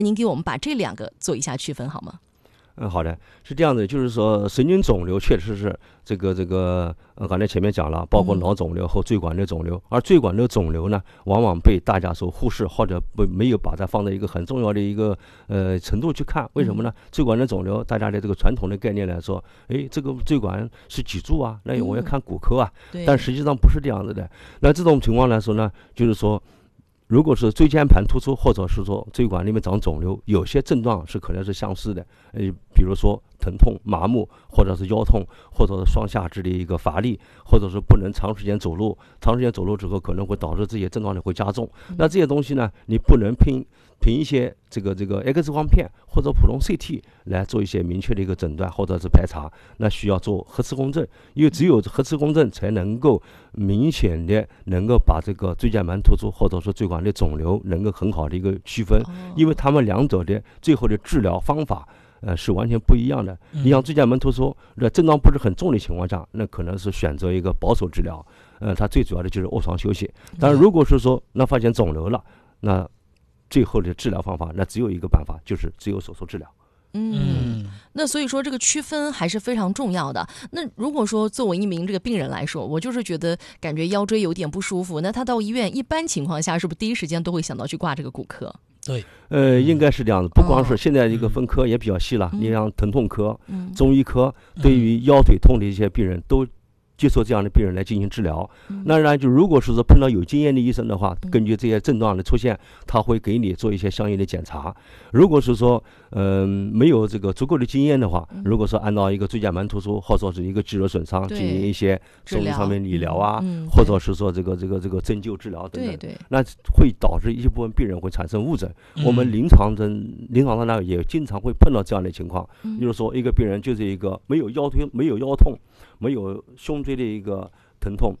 您给我们把这两个做一下区分好吗？ 好的，是这样的，就是说神经肿瘤确实是刚才前面讲了，包括脑肿瘤和椎管瘤肿瘤，而椎管瘤肿瘤呢，往往被大家所忽视，或者没有把它放在一个很重要的一个程度去看。为什么呢？椎管瘤肿瘤，大家的这个传统的概念来说，这个椎管是脊柱啊，那我要看骨科啊，但实际上不是这样子的。那这种情况来说呢，就是说，如果是椎间盘突出，或者是说椎管里面长肿瘤，有些症状是可能是相似的，比如说疼痛、麻木，或者是腰痛，或者是双下肢的一个乏力，或者是不能长时间走路，长时间走路之后可能会导致这些症状的会加重。那这些东西呢，你不能凭一些这个 X 光片或者普通 CT 来做一些明确的一个诊断或者是排查，那需要做核磁共振，因为只有核磁共振才能够明显的能够把这个椎间盘突出或者说椎管的肿瘤能够很好的一个区分，因为他们两者的最后的治疗方法是完全不一样的。你像椎间盘突出，症状不是很重的情况下，那可能是选择一个保守治疗，它最主要的就是卧床休息。但是如果是说那发现肿瘤了，那最后的治疗方法那只有一个办法，就是只有手术治疗。 那所以说这个区分还是非常重要的。那如果说作为一名这个病人来说，我就是觉得感觉腰椎有点不舒服，那他到医院一般情况下是不是第一时间都会想到去挂这个骨科？ 对， 应该是这样子。不光是现在一个分科也比较细了，你像疼痛科、中医科，对于腰腿痛的一些病人都接受这样的病人来进行治疗。那当然，就如果是说碰到有经验的医生的话，根据这些症状的出现，他会给你做一些相应的检查。如果是说没有这个足够的经验的话，如果说按照一个椎间盘突出或者是一个肌肉损伤进行一些生理上面理疗啊，或者是说这个针灸治疗等等，那会导致一部分病人会产生误诊。我们临床上呢也经常会碰到这样的情况，就是说一个病人就是一个没有腰痛，没有胸椎的一个疼痛，